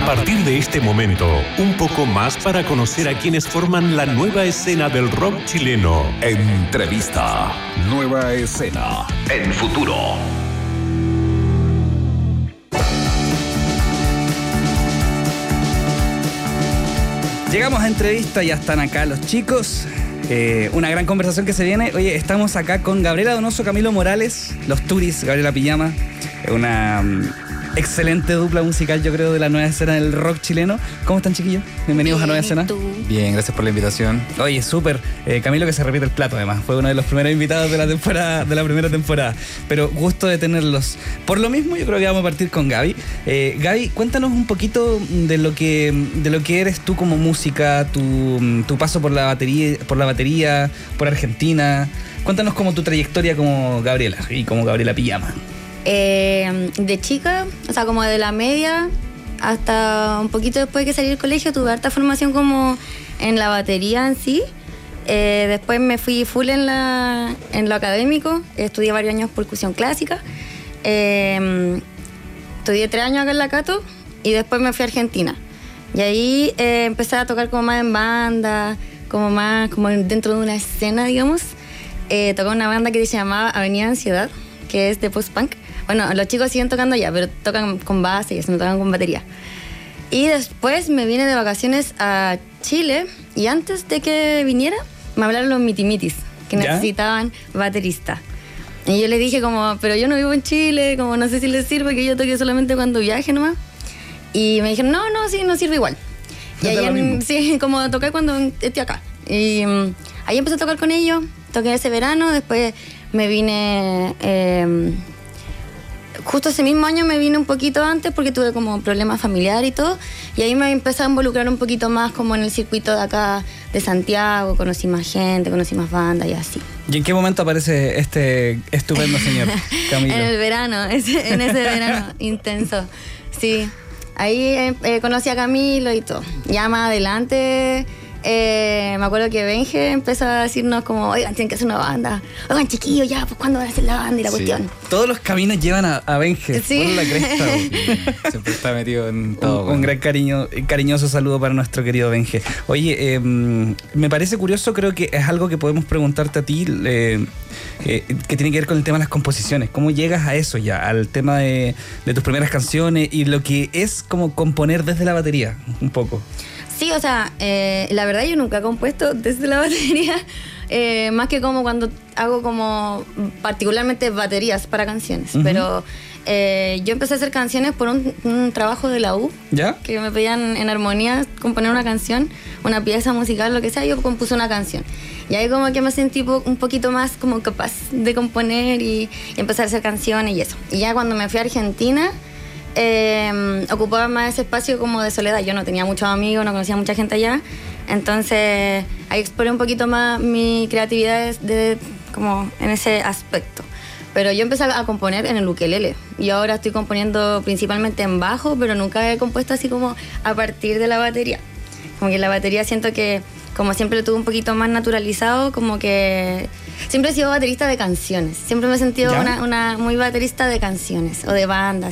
partir de este momento, un poco más para conocer a quienes forman la nueva escena del rock chileno. Entrevista. Nueva escena. En Futuro. Llegamos a entrevista, ya están acá los chicos. Una gran conversación que se viene. Oye, estamos acá con Gabriela Donoso, Camilo Morales, los Turis, Gabriela Pijama. Una excelente dupla musical, yo creo, de la nueva escena del rock chileno. ¿Cómo están, chiquillos? Bienvenidos Bien, a Nueva Escena. Bien, gracias por la invitación. Oye, súper. Camilo, que se repite el plato, además. Fue uno de los primeros invitados de la primera temporada. Pero gusto de tenerlos. Por lo mismo, yo creo que vamos a partir con Gaby. Gaby, cuéntanos un poquito de lo que eres tú como música, tu paso por la batería, por Argentina. Cuéntanos como tu trayectoria como Gabriela y como Gabriela Pijama. De chica, o sea, como de la media hasta un poquito después de que salí del colegio, tuve harta formación como en la batería en sí. Después me fui full en lo académico, estudié varios años percusión clásica. Estudié 3 años acá en la Cato y después me fui a Argentina. Y ahí empecé a tocar como más en banda, como más como dentro de una escena, digamos. Tocaba una banda que se llamaba Avenida Ansiedad, que es de post-punk. Bueno, los chicos siguen tocando ya, pero tocan con base y eso, no tocan con batería. Y después me vine de vacaciones a Chile y antes de que viniera me hablaron los mitimitis, que necesitaban baterista. Y yo les dije como, pero yo no vivo en Chile, como no sé si les sirve que yo toque solamente cuando viaje nomás. Y me dijeron, no, sí, no sirve igual. Y ahí sí, como toqué cuando esté acá. Y ahí empecé a tocar con ellos, toqué ese verano, después me vine... justo ese mismo año me vine un poquito antes porque tuve como problemas familiares y todo, y ahí me empecé a involucrar un poquito más como en el circuito de acá de Santiago, conocí más gente, conocí más bandas y así. ¿Y en qué momento aparece este estupendo señor, Camilo? En el verano, en ese verano intenso, sí. Ahí conocí a Camilo y todo. Ya más adelante... me acuerdo que Benje empezó a decirnos como, oigan, tienen que hacer una banda, oigan, chiquillos, ya, pues ¿cuándo van a hacer la banda y la cuestión? Todos los caminos llevan a Benje, sí. por la cresta. Siempre está metido en todo. Un gran cariñoso saludo para nuestro querido Benje. Oye, me parece curioso, creo que es algo que podemos preguntarte a ti, que tiene que ver con el tema de las composiciones. ¿Cómo llegas a eso ya, al tema de tus primeras canciones y lo que es como componer desde la batería, un poco? Sí, o sea, la verdad yo nunca he compuesto desde la batería, más que como cuando hago como particularmente baterías para canciones. Uh-huh. Pero yo empecé a hacer canciones por un trabajo de la U, ¿ya? Que me pedían en armonía componer una canción, una pieza musical, lo que sea, yo compuse una canción. Y ahí como que me sentí un poquito más como capaz de componer y empezar a hacer canciones y eso. Y ya cuando me fui a Argentina... ocupaba más ese espacio como de soledad. Yo no tenía muchos amigos, no conocía mucha gente allá, entonces ahí exploré un poquito más mi creatividad como en ese aspecto. Pero yo empecé a componer en el ukelele y ahora estoy componiendo principalmente en bajo, pero nunca he compuesto así como a partir de la batería. Como que la batería siento que como siempre lo tuve un poquito más naturalizado, como que siempre he sido baterista de canciones. Siempre me he sentido una muy baterista de canciones o de bandas.